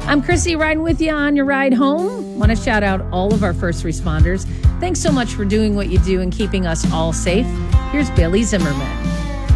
I'm Chrissy riding with you on your ride home. Want to shout out all of our first responders. Thanks so much for doing what you do and keeping us all safe. Here's Bailey Zimmerman.